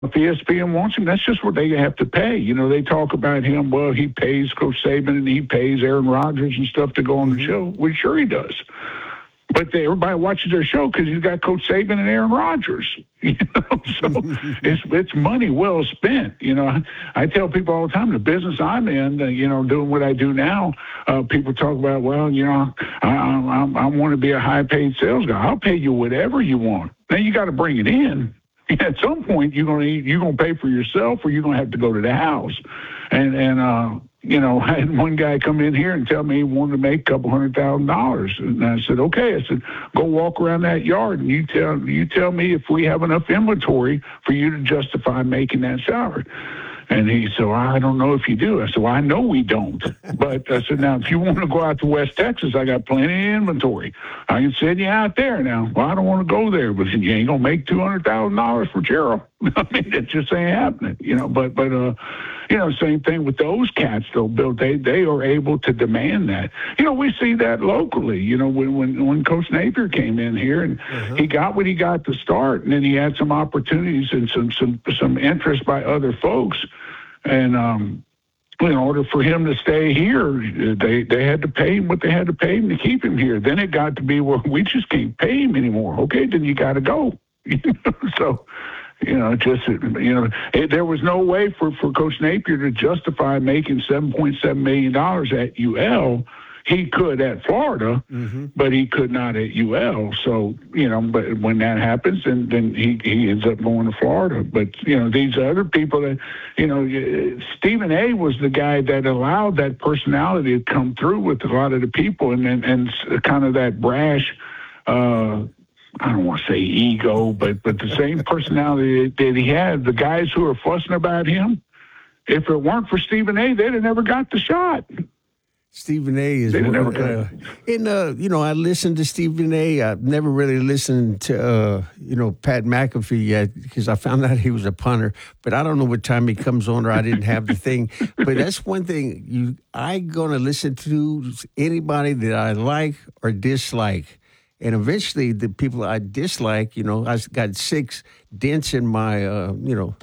if ESPN wants him, that's just what they have to pay. They talk about him. Well, he pays Coach Saban and he pays Aaron Rodgers and stuff to go on the show. Well, sure he does. But everybody watches their show because he's got Coach Saban and Aaron Rodgers. So it's money well spent. I tell people all the time, the business I'm in, doing what I do now, people talk about, well, I want to be a high-paid sales guy. I'll pay you whatever you want. Now you got to bring it in. At some point, you're gonna pay for yourself, or you're gonna have to go to the house. And I had one guy come in here and tell me he wanted to make a couple $100,000, and I said, okay. I said, go walk around that yard and you tell me if we have enough inventory for you to justify making that salary. And he said, well, I don't know if you do. I said, well, I know we don't. But I said, now, if you want to go out to West Texas, I got plenty of inventory. I can send you out there now. Well, I don't want to go there. But you ain't going to make $200,000 for Gerald. I mean, it just ain't happening, But same thing with those cats, though, Bill. They are able to demand that. We see that locally. When Coach Napier came in here and he got what he got to start, and then he had some opportunities and some interest by other folks. And in order for him to stay here, they had to pay him what they had to pay him to keep him here. Then it got to be, well, we just can't pay him anymore. Okay, then you got to go. So. There was no way for Coach Napier to justify making $7.7 million at UL. He could at Florida, but he could not at UL. So, but when that happens, then he ends up going to Florida. But, these other people that, Stephen A. was the guy that allowed that personality to come through with a lot of the people and kind of that brash, I don't want to say ego, but the same personality that he had. The guys who are fussing about him, if it weren't for Stephen A., they'd have never got the shot. Stephen A. is I listened to Stephen A. I've never really listened to Pat McAfee yet because I found out he was a punter. But I don't know what time he comes on, or I didn't have the thing. But that's one thing I'm gonna listen to anybody that I like or dislike. And eventually, the people I dislike, I got 6 dents in my, on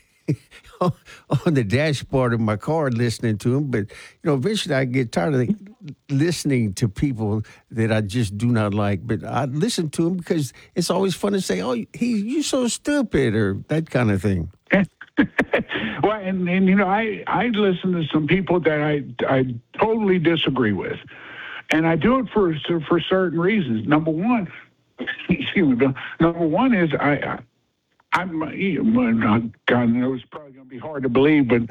the dashboard of my car listening to them. But, eventually I get tired of listening to people that I just do not like. But I listen to them because it's always fun to say, oh, you're so stupid, or that kind of thing. Well, and I listen to some people that I totally disagree with. And I do it for certain reasons. Number one, excuse me, Bill. Number one is God knows it's probably going to be hard to believe, but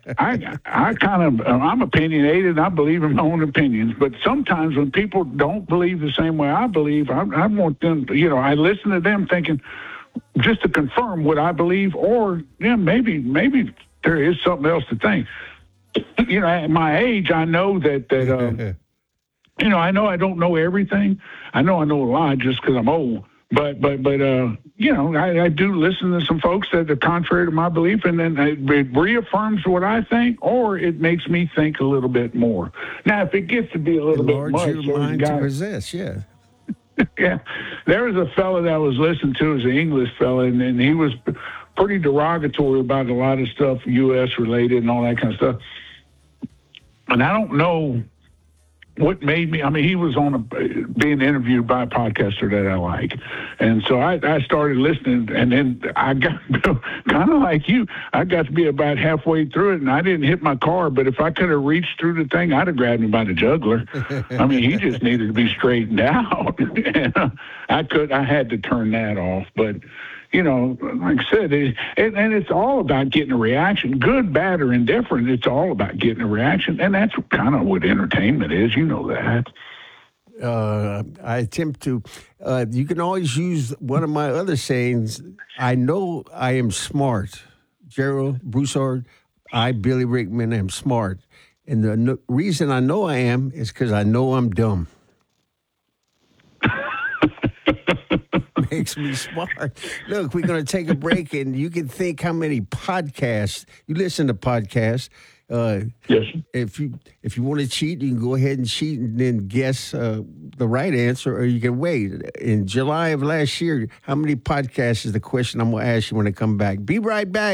I'm opinionated and I believe in my own opinions. But sometimes when people don't believe the same way I believe, I want them, I listen to them thinking just to confirm what I believe, or maybe there is something else to think. At my age, I know that I know I don't know everything. I know a lot just because I'm old. But I do listen to some folks that are contrary to my belief, and then it reaffirms what I think, or it makes me think a little bit more. Now, if it gets to be a little bit much, your mind to possess, yeah. Yeah, there was a fella that I was listening to, as an English fella, and he was pretty derogatory about a lot of stuff, U.S. related and all that kind of stuff. And I don't know what made me, he was being interviewed by a podcaster that I like. And so I started listening, and then I got kind of like you. I got to be about halfway through it, and I didn't hit my car, but if I could have reached through the thing, I'd have grabbed him by the jugular. He just needed to be straightened out. And I had to turn that off. But, like I said, and it's all about getting a reaction, good, bad, or indifferent. It's all about getting a reaction, and that's kind of what entertainment is. You know that. I attempt to. You can always use one of my other sayings. I know I am smart. Gerald Broussard, Billy Rickman, am smart. And the reason I know I am is because I know I'm dumb. Makes me smart. Look, we're going to take a break, and you can think how many podcasts, you listen to podcasts, Yes. If you want to cheat, you can go ahead and cheat and then guess the right answer, or you can wait. In July of last year, how many podcasts is the question I'm going to ask you when I come back? Be right back.